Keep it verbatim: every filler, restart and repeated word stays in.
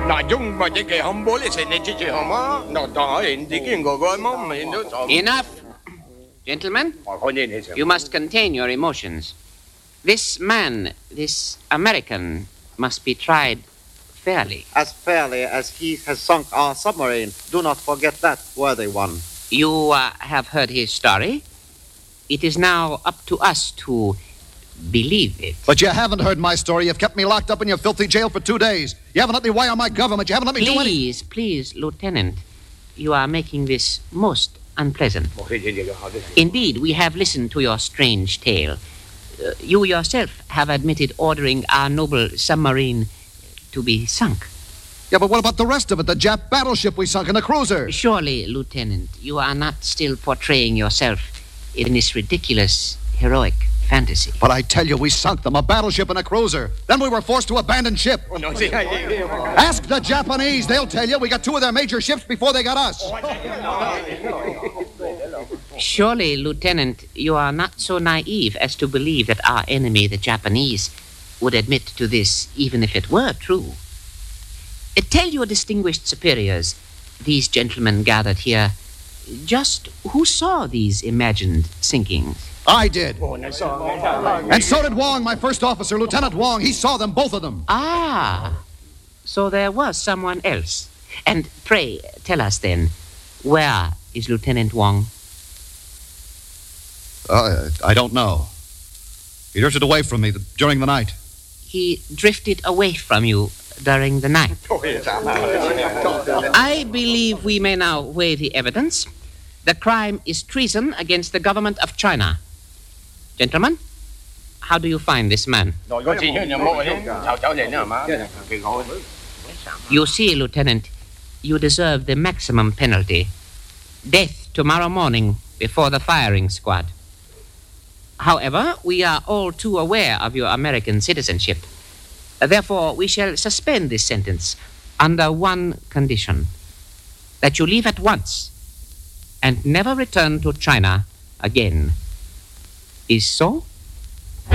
Enough. Gentlemen, you must contain your emotions. This man, this American, must be tried fairly. As fairly as he has sunk our submarine. Do not forget that, worthy one. You uh, have heard his story. It is now up to us to believe it. But you haven't heard my story. You've kept me locked up in your filthy jail for two days. You haven't let me wire my government. You haven't let me please, do any... Please, please, Lieutenant. You are making this most unpleasant. Indeed, we have listened to your strange tale. Uh, you yourself have admitted ordering our noble submarine to be sunk. Yeah, but what about the rest of it? The Jap battleship we sunk in the cruiser? Surely, Lieutenant, you are not still portraying yourself in this ridiculous, heroic fantasy. But I tell you, we sunk them, a battleship and a cruiser. Then we were forced to abandon ship. Ask the Japanese. They'll tell you we got two of their major ships before they got us. Surely, Lieutenant, you are not so naive as to believe that our enemy, the Japanese, would admit to this, even if it were true. Uh, tell your distinguished superiors, these gentlemen gathered here, just who saw these imagined sinkings. I did. And so did Wong, my first officer, Lieutenant Wong. He saw them, both of them. Ah, so there was someone else. And pray, tell us then, where is Lieutenant Wong? Uh, I don't know. He drifted away from me during the night. He drifted away from you during the night. I believe we may now weigh the evidence. The crime is treason against the government of China. Gentlemen, how do you find this man? You see, Lieutenant, you deserve the maximum penalty. Death tomorrow morning before the firing squad. However, we are all too aware of your American citizenship. Therefore, we shall suspend this sentence under one condition. That you leave at once and never return to China again. Is so?